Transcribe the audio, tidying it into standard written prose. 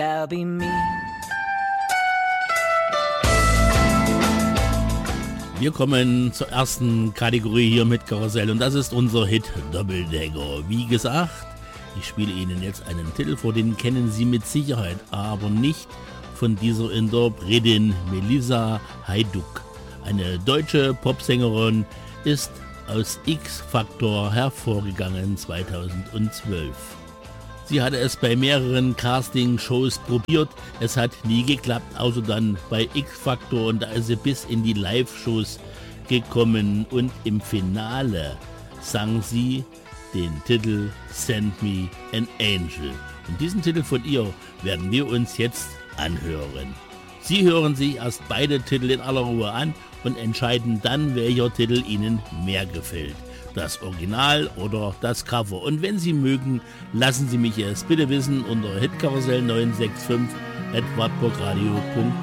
I'll be me. Wir kommen zur ersten Kategorie hier mit Karussell und das ist unser Hit Doppeldecker. Wie gesagt, ich spiele Ihnen jetzt einen Titel vor, den kennen Sie mit Sicherheit, aber nicht von dieser Interpretin Melissa Hajduk. Eine deutsche Popsängerin ist aus X-Factor hervorgegangen 2012. Sie hatte es bei mehreren Casting-Shows probiert, es hat nie geklappt, außer dann bei X-Factor und da ist sie bis in die Live-Shows gekommen und im Finale sang sie den Titel Send Me an Angel. Und diesen Titel von ihr werden wir uns jetzt anhören. Sie hören sich erst beide Titel in aller Ruhe an und entscheiden dann, welcher Titel Ihnen mehr gefällt. Das Original oder das Cover. Und wenn Sie mögen, lassen Sie mich es bitte wissen unter hitkarussell965@wartburgradio.de.